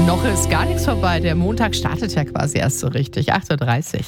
Noch ist gar nichts vorbei. Der Montag startet ja quasi erst so richtig. 8:30 Uhr.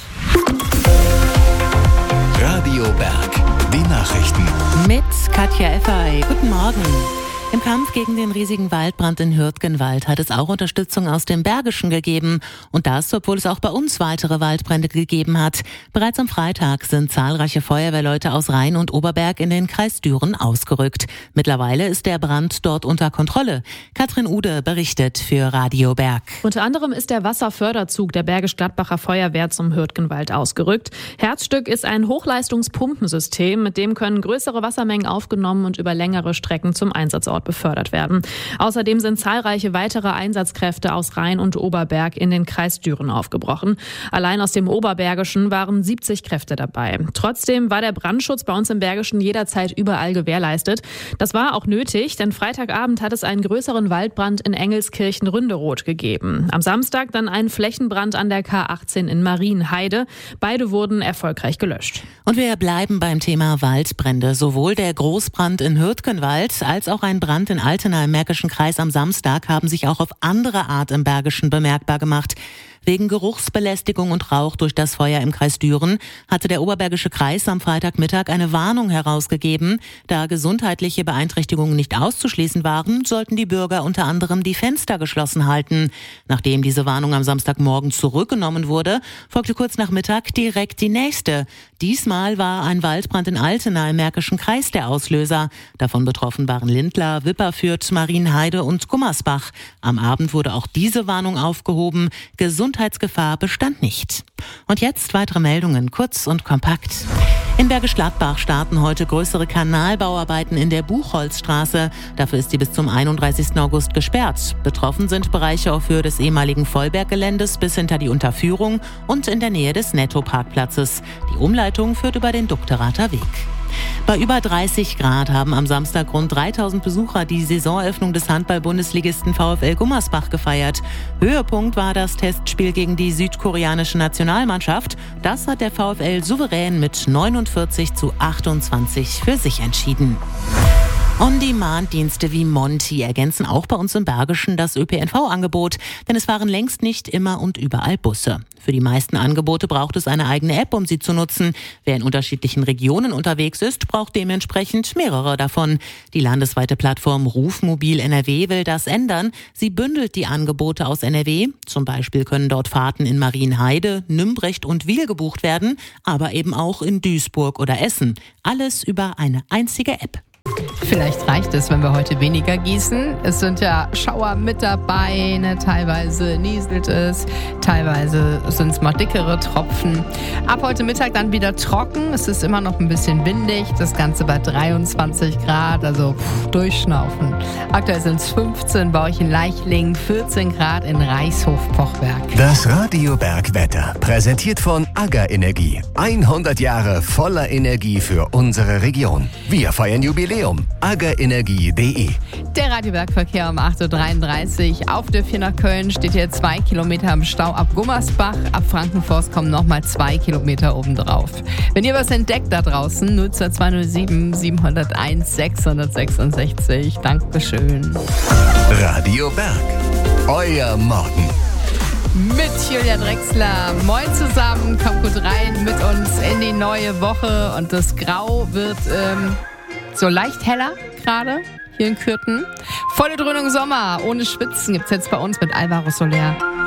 Radio Berg, die Nachrichten. Mit Katja Effay. Guten Morgen. Im Kampf gegen den riesigen Waldbrand in Hürtgenwald hat es auch Unterstützung aus dem Bergischen gegeben. Und das, obwohl es auch bei uns weitere Waldbrände gegeben hat. Bereits am Freitag sind zahlreiche Feuerwehrleute aus Rhein und Oberberg in den Kreis Düren ausgerückt. Mittlerweile ist der Brand dort unter Kontrolle. Katrin Ude berichtet für Radio Berg. Unter anderem ist der Wasserförderzug der Bergisch-Gladbacher Feuerwehr zum Hürtgenwald ausgerückt. Herzstück ist ein Hochleistungspumpensystem, mit dem können größere Wassermengen aufgenommen und über längere Strecken zum Einsatzort befördert werden. Außerdem sind zahlreiche weitere Einsatzkräfte aus Rhein und Oberberg in den Kreis Düren aufgebrochen. Allein aus dem Oberbergischen waren 70 Kräfte dabei. Trotzdem war der Brandschutz bei uns im Bergischen jederzeit überall gewährleistet. Das war auch nötig, denn Freitagabend hat es einen größeren Waldbrand in Engelskirchen-Ründeroth gegeben. Am Samstag dann einen Flächenbrand an der K18 in Marienheide. Beide wurden erfolgreich gelöscht. Und wir bleiben beim Thema Waldbrände. Sowohl der Großbrand in Hürtgenwald als auch ein Brand in Altena im Märkischen Kreis am Samstag haben sich auch auf andere Art im Bergischen bemerkbar gemacht. Wegen Geruchsbelästigung und Rauch durch das Feuer im Kreis Düren hatte der Oberbergische Kreis am Freitagmittag eine Warnung herausgegeben. Da gesundheitliche Beeinträchtigungen nicht auszuschließen waren, sollten die Bürger unter anderem die Fenster geschlossen halten. Nachdem diese Warnung am Samstagmorgen zurückgenommen wurde, folgte kurz nach Mittag direkt die nächste. Diesmal war ein Waldbrand in Altena im Märkischen Kreis der Auslöser. Davon betroffen waren Lindlar, Wipperfürth, Marienheide und Gummersbach. Am Abend wurde auch diese Warnung aufgehoben. Gesundheitsgefahr bestand nicht. Und jetzt weitere Meldungen, kurz und kompakt. In Bergisch Gladbach starten heute größere Kanalbauarbeiten in der Buchholzstraße. Dafür ist sie bis zum 31. August gesperrt. Betroffen sind Bereiche auf Höhe des ehemaligen Vollberggeländes bis hinter die Unterführung und in der Nähe des Netto-Parkplatzes. Die Umleitung führt über den Dukterater Weg. Bei über 30 Grad haben am Samstag rund 3000 Besucher die Saisoneröffnung des Handball-Bundesligisten VfL Gummersbach gefeiert. Höhepunkt war das Testspiel gegen die südkoreanische Nationalmannschaft. Das hat der VfL souverän mit 49:28 für sich entschieden. On-Demand-Dienste wie Monty ergänzen auch bei uns im Bergischen das ÖPNV-Angebot, denn es fahren längst nicht immer und überall Busse. Für die meisten Angebote braucht es eine eigene App, um sie zu nutzen. Wer in unterschiedlichen Regionen unterwegs ist, braucht dementsprechend mehrere davon. Die landesweite Plattform Rufmobil NRW will das ändern. Sie bündelt die Angebote aus NRW. Zum Beispiel können dort Fahrten in Marienheide, Nümbrecht und Wiel gebucht werden, aber eben auch in Duisburg oder Essen. Alles über eine einzige App. Vielleicht reicht es, wenn wir heute weniger gießen. Es sind ja Schauer mit dabei, ne? Teilweise nieselt es, teilweise sind es mal dickere Tropfen. Ab heute Mittag dann wieder trocken. Es ist immer noch ein bisschen windig. Das Ganze bei 23 Grad, also durchschnaufen. Aktuell sind es 15 bei euch in Leichlingen, 14 Grad in Reichshof-Pochberg. Das Radio Berg Wetter, präsentiert von AGA Energie. 100 Jahre voller Energie für unsere Region. Wir feiern Jubiläum. agaenergie.de. Der Radiobergverkehr um 8:33 Uhr. Auf der 4 nach Köln steht hier 2 Kilometer im Stau ab Gummersbach. Ab Frankenforst kommen nochmal 2 Kilometer obendrauf. Wenn ihr was entdeckt da draußen, 02207 701 666. Dankeschön. Radio Berg, euer Morgen. Mit Julia Drechsler. Moin zusammen, kommt gut rein mit uns in die neue Woche. Und das Grau wird so leicht heller gerade hier in Kürten. Volle Dröhnung Sommer, ohne Schwitzen gibt's jetzt bei uns mit Alvaro Soler.